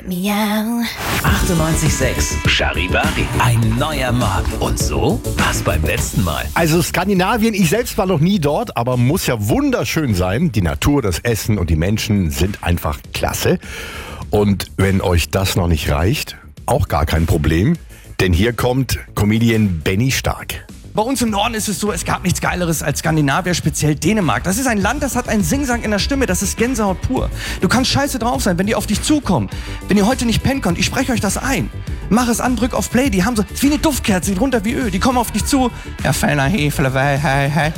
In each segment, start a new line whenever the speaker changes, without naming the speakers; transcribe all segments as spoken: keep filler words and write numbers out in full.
Miau.
achtundneunzig Komma sechs Charivari. Ein neuer Morgen. Und so war's beim letzten Mal.
Also Skandinavien, ich selbst war noch nie dort, aber muss ja wunderschön sein. Die Natur, das Essen und die Menschen sind einfach klasse. Und wenn euch das noch nicht reicht, auch gar kein Problem. Denn hier kommt Comedian Benny Stark.
Bei uns im Norden ist es so, es gab nichts Geileres als Skandinavier, speziell Dänemark. Das ist ein Land, das hat einen Singsang in der Stimme, das ist Gänsehaut pur. Du kannst scheiße drauf sein, wenn die auf dich zukommen. Wenn ihr heute nicht pennen könnt, ich spreche euch das ein. Mach es an, drück auf Play, die haben so, ist wie eine Duftkerze, sieht runter wie Öl. Die kommen auf dich zu. Ja, feiner Hefele, hey, hey, hey.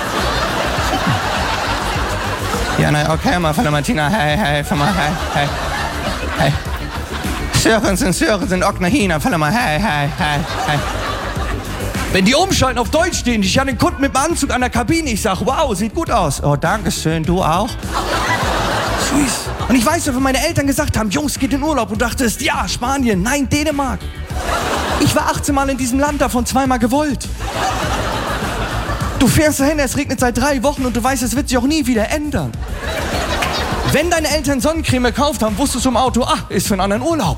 Ja, na, okay, mal, feiner Martina, hey, hey, feiner, hey, hey, hey. Sörensen, Sörensen, Ogner, Hina, feiner mal, hey, hey, hey, hey. Wenn die umschalten auf Deutsch stehen, ich habe den Kunden mit dem Anzug an der Kabine, ich sag, wow, sieht gut aus. Oh, danke schön, du auch. Süß. Und ich weiß noch, wenn meine Eltern gesagt haben, Jungs, geht in Urlaub und dachtest, ja, Spanien, nein, Dänemark. Ich war achtzehn Mal in diesem Land, davon zweimal gewollt. Du fährst dahin, es regnet seit drei Wochen und du weißt, es wird sich auch nie wieder ändern. Wenn deine Eltern Sonnencreme gekauft haben, wusstest du im Auto, ah, ist für einen anderen Urlaub.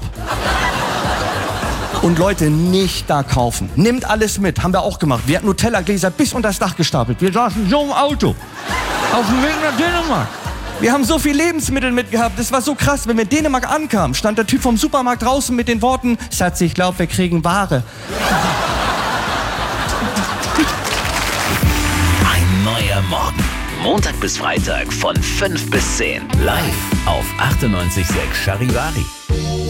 Und Leute, nicht da kaufen. Nimmt alles mit, haben wir auch gemacht. Wir hatten Nutella-Gläser bis unter das Dach gestapelt. Wir saßen so im Auto, auf dem Weg nach Dänemark. Wir haben so viel Lebensmittel mitgehabt, das war so krass. Wenn wir in Dänemark ankamen, stand der Typ vom Supermarkt draußen mit den Worten, Schatz, ich glaube, wir kriegen Ware.
Ein neuer Morgen. Montag bis Freitag von fünf bis zehn. Live auf achtundneunzig Komma sechs Charivari.